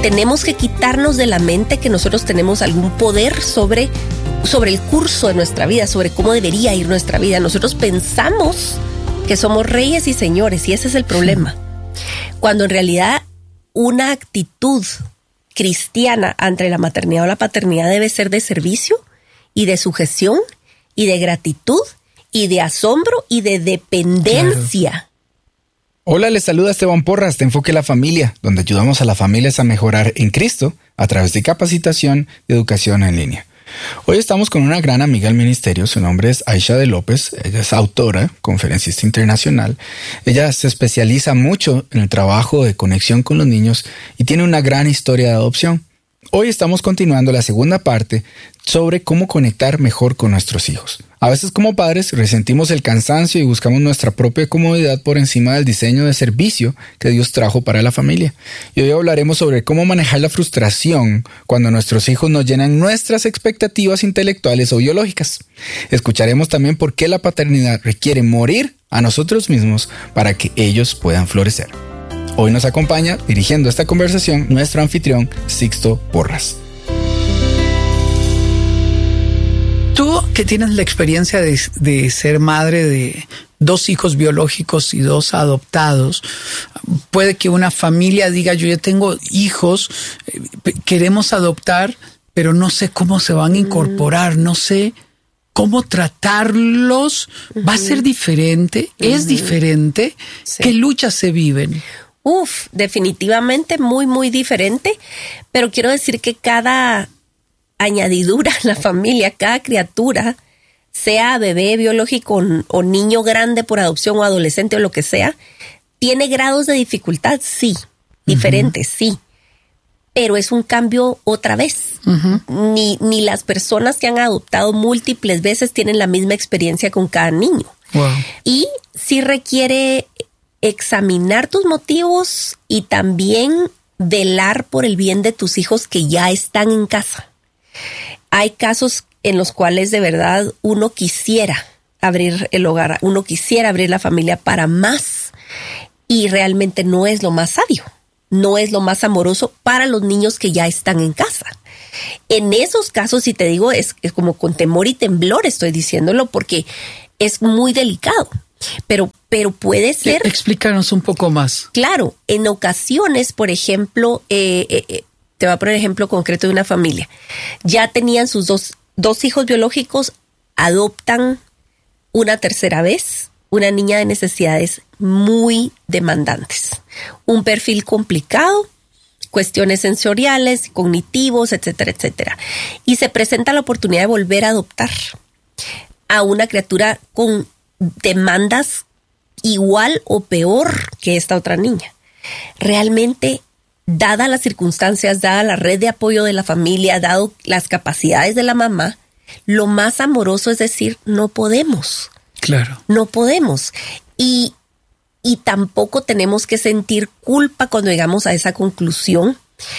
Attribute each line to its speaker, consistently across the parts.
Speaker 1: tenemos que quitarnos de la mente que nosotros tenemos algún poder sobre el curso de nuestra vida, sobre cómo debería ir nuestra vida. Nosotros pensamos que somos reyes y señores, y ese es el problema. Cuando en realidad una actitud cristiana ante la maternidad o la paternidad debe ser de servicio y de sujeción y de gratitud y de asombro y de dependencia. Claro.
Speaker 2: Hola, les saluda Esteban Porras de Enfoque la Familia, donde ayudamos a las familias a mejorar en Cristo a través de capacitación y educación en línea. Hoy estamos con una gran amiga del ministerio, su nombre es Aisha de López, ella es autora, conferencista internacional. Ella se especializa mucho en el trabajo de conexión con los niños y tiene una gran historia de adopción. Hoy estamos continuando la segunda parte sobre cómo conectar mejor con nuestros hijos. A veces como padres resentimos el cansancio y buscamos nuestra propia comodidad por encima del diseño de servicio que Dios trajo para la familia. Y hoy hablaremos sobre cómo manejar la frustración cuando nuestros hijos no llenan nuestras expectativas intelectuales o biológicas. Escucharemos también por qué la paternidad requiere morir a nosotros mismos para que ellos puedan florecer. Hoy nos acompaña, dirigiendo esta conversación, nuestro anfitrión Sixto Porras.
Speaker 3: Tú que tienes la experiencia de ser madre de 2 hijos biológicos y 2 adoptados, puede que una familia diga, yo ya tengo hijos, queremos adoptar, pero no sé cómo se van a incorporar, no sé cómo tratarlos, va a ser diferente, es diferente. Sí. ¿Qué luchas se viven?
Speaker 1: Definitivamente muy, muy diferente, pero quiero decir que cada añadidura en la familia, cada criatura, sea bebé biológico o niño grande por adopción o adolescente o lo que sea, tiene grados de dificultad, sí, diferentes, sí, pero es un cambio otra vez. Ni las personas que han adoptado múltiples veces tienen la misma experiencia con cada niño. Wow. Y sí requiere examinar tus motivos y también velar por el bien de tus hijos que ya están en casa. Hay casos en los cuales de verdad uno quisiera abrir el hogar, uno quisiera abrir la familia para más y realmente no es lo más sabio, no es lo más amoroso para los niños que ya están en casa. En esos casos, si te digo, es como con temor y temblor estoy diciéndolo porque es muy delicado. Pero puede ser...
Speaker 3: Explícanos un poco más.
Speaker 1: Claro, en ocasiones, por ejemplo, te voy a poner ejemplo concreto de una familia. Ya tenían sus dos hijos biológicos, adoptan una tercera vez, una niña de necesidades muy demandantes. Un perfil complicado, cuestiones sensoriales, cognitivos, etcétera, etcétera. Y se presenta la oportunidad de volver a adoptar a una criatura con demandas igual o peor que esta otra niña. Realmente, dadas las circunstancias, dada la red de apoyo de la familia, dado las capacidades de la mamá, lo más amoroso es decir, no podemos.
Speaker 3: Claro. No podemos.
Speaker 1: Y tampoco tenemos que sentir culpa cuando llegamos a esa conclusión,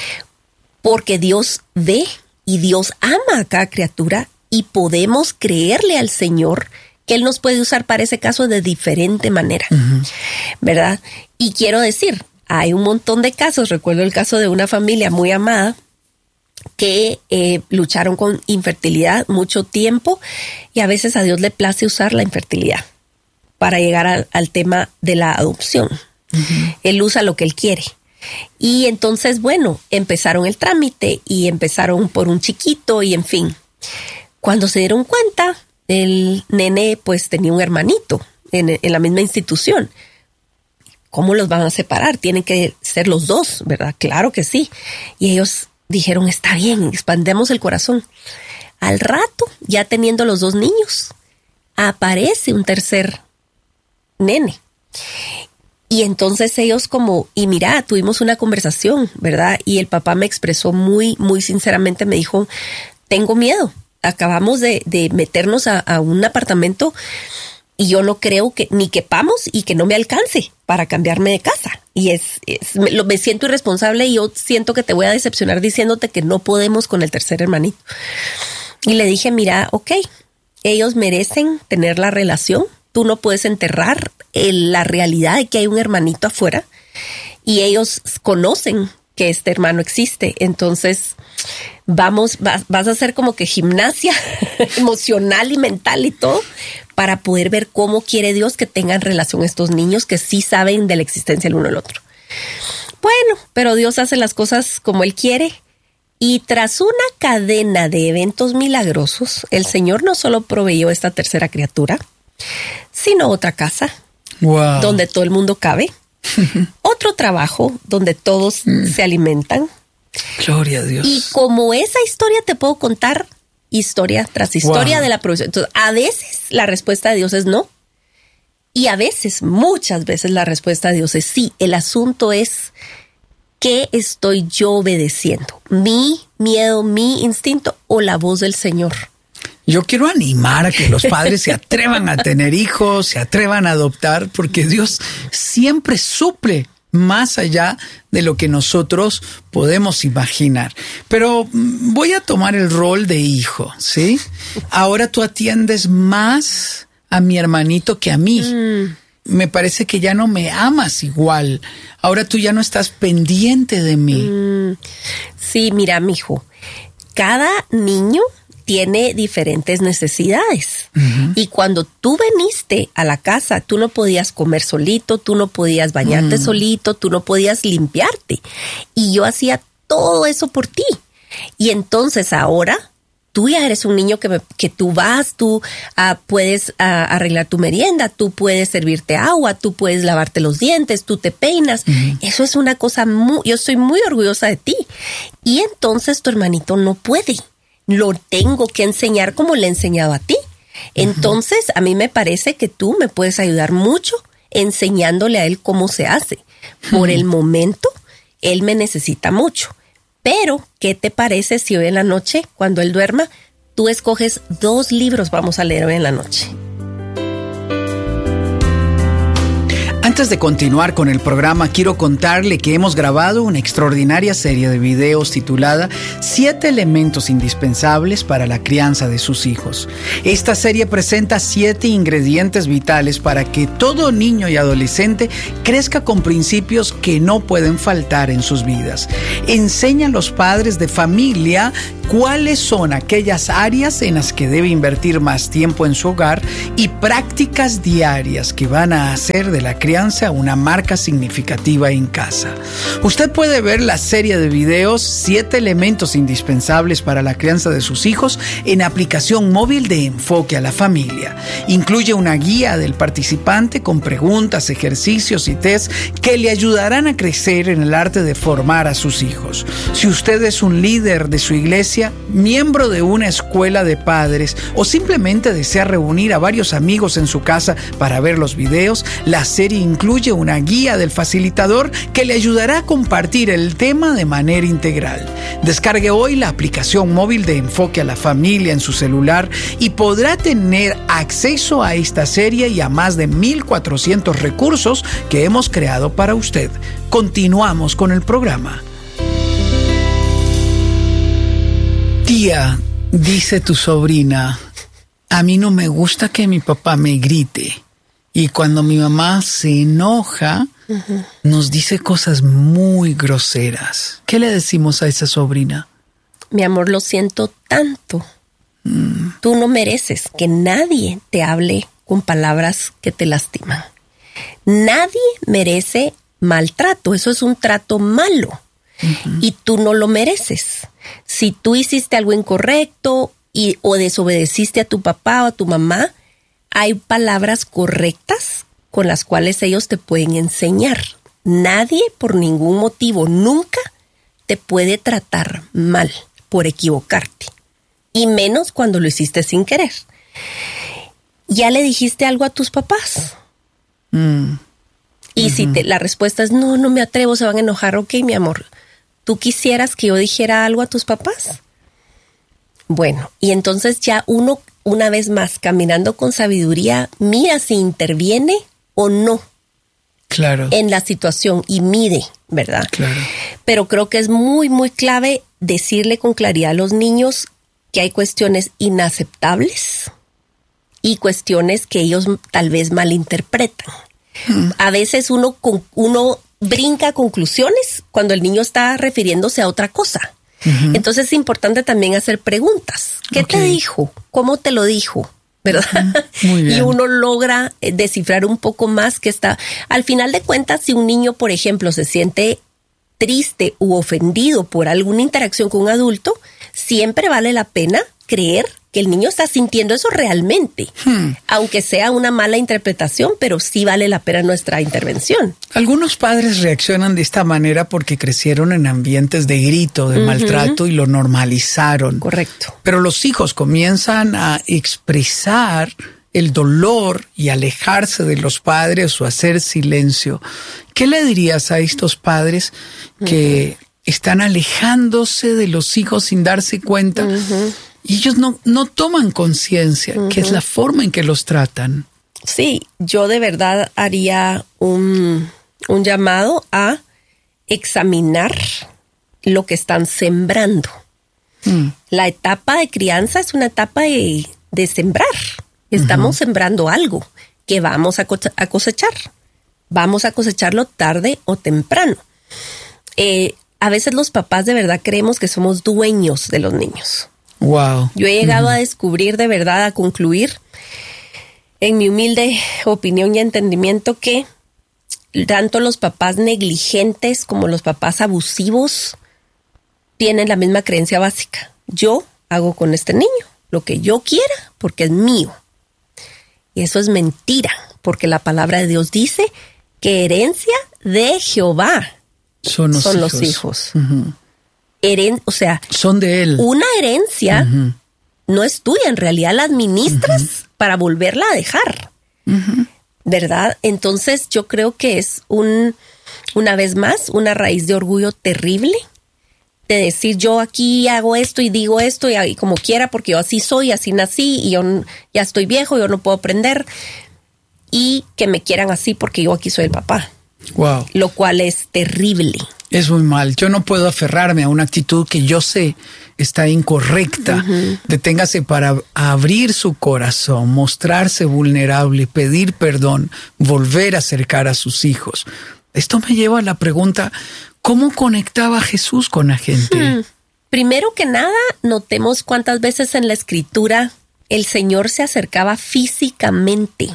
Speaker 1: porque Dios ve y Dios ama a cada criatura y podemos creerle al Señor que Él nos puede usar para ese caso de diferente manera, ¿verdad? Y quiero decir, hay un montón de casos. Recuerdo el caso de una familia muy amada que lucharon con infertilidad mucho tiempo y a veces a Dios le place usar la infertilidad para llegar al tema de la adopción. Él usa lo que Él quiere. Y entonces, bueno, empezaron el trámite y empezaron por un chiquito y en fin. Cuando se dieron cuenta, el nene pues tenía un hermanito en la misma institución. ¿Cómo los van a separar? Tienen que ser los dos, ¿verdad? Claro que sí. Y ellos dijeron, está bien, expandemos el corazón. Al rato, ya teniendo los 2 niños, aparece un tercer nene. Y entonces ellos y mira, tuvimos una conversación, ¿verdad? Y el papá me expresó muy, muy sinceramente, me dijo, tengo miedo. Acabamos de meternos a un apartamento y yo no creo que ni quepamos y que no me alcance para cambiarme de casa. Y me siento irresponsable y yo siento que te voy a decepcionar diciéndote que no podemos con el tercer hermanito. Y le dije, mira, ok, ellos merecen tener la relación. Tú no puedes enterrar la realidad de que hay un hermanito afuera y ellos conocen que este hermano existe. Entonces, vas a hacer como que gimnasia emocional y mental y todo para poder ver cómo quiere Dios que tengan relación estos niños que sí saben de la existencia el uno del otro. Bueno, pero Dios hace las cosas como Él quiere. Y tras una cadena de eventos milagrosos, el Señor no solo proveyó esta tercera criatura, sino otra casa,
Speaker 3: wow,
Speaker 1: donde todo el mundo cabe, otro trabajo donde todos se alimentan.
Speaker 3: Gloria a Dios.
Speaker 1: Y como esa historia te puedo contar historia tras historia de la provisión. Entonces, a veces la respuesta de Dios es no. Y a veces, muchas veces la respuesta de Dios es sí. El asunto es ¿qué estoy yo obedeciendo? ¿Mi miedo, mi instinto o la voz del Señor?
Speaker 3: Yo quiero animar a que los padres se atrevan a tener hijos, se atrevan a adoptar, porque Dios siempre suple más allá de lo que nosotros podemos imaginar. Pero voy a tomar el rol de hijo, ¿sí? Ahora tú atiendes más a mi hermanito que a mí. Me parece que ya no me amas igual. Ahora tú ya no estás pendiente de mí.
Speaker 1: Sí, mira, mijo, cada niño tiene diferentes necesidades. Y cuando tú viniste a la casa, tú no podías comer solito, tú no podías bañarte solito, tú no podías limpiarte. Y yo hacía todo eso por ti. Y entonces ahora tú ya eres un niño que tú vas, tú puedes arreglar tu merienda, tú puedes servirte agua, tú puedes lavarte los dientes, tú te peinas. Eso es una cosa yo estoy muy orgullosa de ti. Y entonces tu hermanito no puede. Lo tengo que enseñar como le he enseñado a ti. Entonces, a mí me parece que tú me puedes ayudar mucho enseñándole a él cómo se hace. Por el momento, él me necesita mucho. Pero, ¿qué te parece si hoy en la noche, cuando él duerma, tú escoges 2 libros vamos a leer hoy en la noche?
Speaker 3: Antes de continuar con el programa, quiero contarle que hemos grabado una extraordinaria serie de videos titulada 7 elementos indispensables para la crianza de sus hijos. Esta serie presenta 7 ingredientes vitales para que todo niño y adolescente crezca con principios que no pueden faltar en sus vidas. Enseña a los padres de familia cuáles son aquellas áreas en las que debe invertir más tiempo en su hogar y prácticas diarias que van a hacer de la crianza una marca significativa en casa. Usted puede ver la serie de videos 7 elementos indispensables para la crianza de sus hijos en la aplicación móvil de Enfoque a la Familia. Incluye una guía del participante con preguntas, ejercicios y test que le ayudarán a crecer en el arte de formar a sus hijos. Si usted es un líder de su iglesia, miembro de una escuela de padres o simplemente desea reunir a varios amigos en su casa para ver los videos, la serie incluye una guía del facilitador que le ayudará a compartir el tema de manera integral. Descargue hoy la aplicación móvil de Enfoque a la Familia en su celular y podrá tener acceso a esta serie y a más de 1,400 recursos que hemos creado para usted. Continuamos con el programa. Tía, dice tu sobrina, a mí no me gusta que mi papá me grite. Y cuando mi mamá se enoja, nos dice cosas muy groseras. ¿Qué le decimos a esa sobrina?
Speaker 1: Mi amor, lo siento tanto. Tú no mereces que nadie te hable con palabras que te lastiman. Nadie merece maltrato. Eso es un trato malo. Y tú no lo mereces. Si tú hiciste algo incorrecto o desobedeciste a tu papá o a tu mamá, hay palabras correctas con las cuales ellos te pueden enseñar. Nadie, por ningún motivo, nunca te puede tratar mal por equivocarte. Y menos cuando lo hiciste sin querer. ¿Ya le dijiste algo a tus papás? Y si la respuesta es no me atrevo, se van a enojar. Ok, mi amor, ¿tú quisieras que yo dijera algo a tus papás? Bueno, y entonces ya uno, una vez más, caminando con sabiduría, mira si interviene o no.
Speaker 3: Claro.
Speaker 1: En la situación y mide, ¿verdad?
Speaker 3: Claro.
Speaker 1: Pero creo que es muy, muy clave decirle con claridad a los niños que hay cuestiones inaceptables y cuestiones que ellos tal vez malinterpretan. A veces uno brinca a conclusiones cuando el niño está refiriéndose a otra cosa. Entonces es importante también hacer preguntas. ¿Qué te dijo? ¿Cómo te lo dijo? ¿Verdad?
Speaker 3: Muy bien.
Speaker 1: Y uno logra descifrar un poco más que está. Al final de cuentas, si un niño, por ejemplo, se siente triste u ofendido por alguna interacción con un adulto, siempre vale la pena creer que el niño está sintiendo eso realmente, aunque sea una mala interpretación, pero sí vale la pena nuestra intervención.
Speaker 3: Algunos padres reaccionan de esta manera porque crecieron en ambientes de grito, de maltrato y lo normalizaron.
Speaker 1: Correcto.
Speaker 3: Pero los hijos comienzan a expresar el dolor y alejarse de los padres o hacer silencio. ¿Qué le dirías a estos padres que están alejándose de los hijos sin darse cuenta? Y ellos no toman conciencia, que es la forma en que los tratan.
Speaker 1: Sí, yo de verdad haría un llamado a examinar lo que están sembrando. La etapa de crianza es una etapa de sembrar. Estamos sembrando algo que vamos a cosechar. Vamos a cosecharlo tarde o temprano. A veces los papás de verdad creemos que somos dueños de los niños.
Speaker 3: Wow.
Speaker 1: Yo he llegado a descubrir de verdad, a concluir, en mi humilde opinión y entendimiento, que tanto los papás negligentes como los papás abusivos tienen la misma creencia básica. Yo hago con este niño lo que yo quiera porque es mío. Y eso es mentira, porque la palabra de Dios dice que herencia de Jehová son los hijos. O sea,
Speaker 3: son de él.
Speaker 1: Una herencia no es tuya, en realidad la administras para volverla a dejar, ¿verdad? Entonces yo creo que es una vez más, una raíz de orgullo terrible, de decir yo aquí hago esto y digo esto y como quiera porque yo así soy, así nací y yo ya estoy viejo, yo no puedo aprender, y que me quieran así porque yo aquí soy el papá.
Speaker 3: Wow.
Speaker 1: Lo cual es terrible.
Speaker 3: Es muy mal. Yo no puedo aferrarme a una actitud que yo sé está incorrecta. Deténgase para abrir su corazón, mostrarse vulnerable, pedir perdón, volver a acercar a sus hijos. Esto me lleva a la pregunta, ¿cómo conectaba Jesús con la gente?
Speaker 1: Primero que nada, notemos cuántas veces en la Escritura el Señor se acercaba físicamente.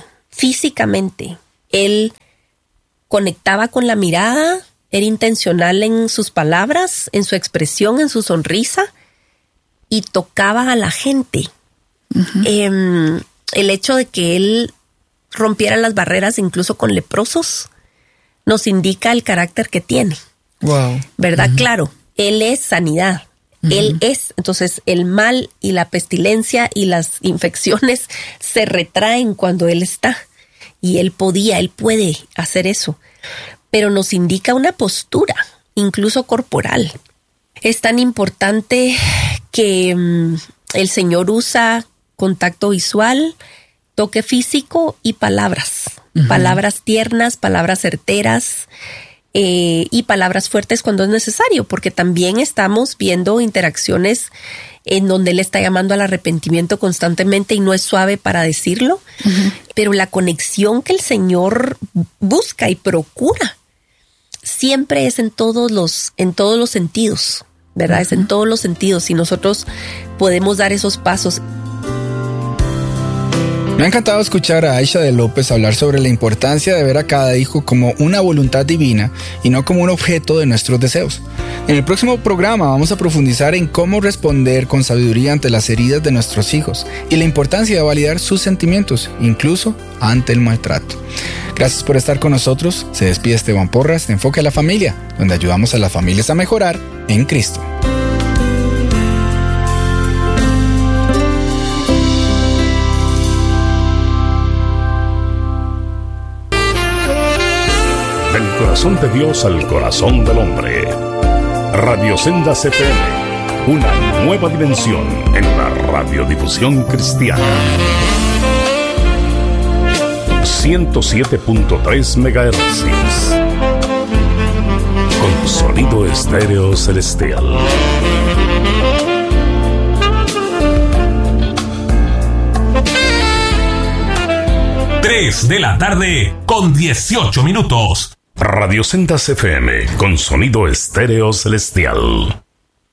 Speaker 1: Él conectaba con la mirada, era intencional en sus palabras, en su expresión, en su sonrisa, y tocaba a la gente. El hecho de que él rompiera las barreras incluso con leprosos nos indica el carácter que tiene.
Speaker 3: Wow.
Speaker 1: ¿Verdad? Claro, él es sanidad. Él es, entonces el mal y la pestilencia y las infecciones se retraen cuando él está. Y él puede hacer eso. Pero nos indica una postura, incluso corporal. Es tan importante que el Señor usa contacto visual, toque físico y palabras. Palabras tiernas, palabras certeras y palabras fuertes cuando es necesario, porque también estamos viendo interacciones en donde él está llamando al arrepentimiento constantemente y no es suave para decirlo, pero la conexión que el Señor busca y procura siempre es en todos los sentidos, ¿verdad? Es en todos los sentidos y nosotros podemos dar esos pasos.
Speaker 2: Me ha encantado escuchar a Aisha de López hablar sobre la importancia de ver a cada hijo como una voluntad divina y no como un objeto de nuestros deseos. En el próximo programa vamos a profundizar en cómo responder con sabiduría ante las heridas de nuestros hijos y la importancia de validar sus sentimientos, incluso ante el maltrato. Gracias por estar con nosotros. Se despide Esteban Porras de Enfoque a la Familia, donde ayudamos a las familias a mejorar en Cristo.
Speaker 4: Del corazón de Dios al corazón del hombre. Radio Senda CPM, una nueva dimensión en la radiodifusión cristiana. 107.3 MHz. Con sonido estéreo celestial.
Speaker 5: 3 de la tarde con 18 minutos.
Speaker 4: Radio Sendas FM con sonido estéreo celestial.